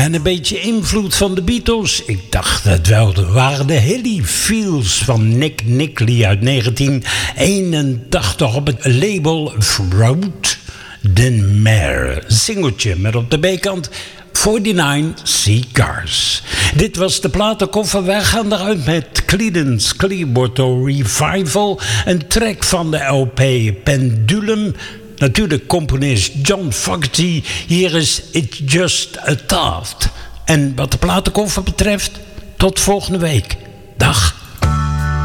En een beetje invloed van de Beatles. Ik dacht het wel, waren de Hilly Fields van Nick Nickley uit 1981 op het label Fruit Den Mer. Singeltje met op de B-kant 49 Cigars. Dit was de platenkoffer. Wij gaan eruit met Creedence Clearwater Revival. Een track van de LP Pendulum. Natuurlijk componist John Fogerty. Hier is It's Just a Thought. En wat de platenkoffer betreft, tot volgende week. Dag.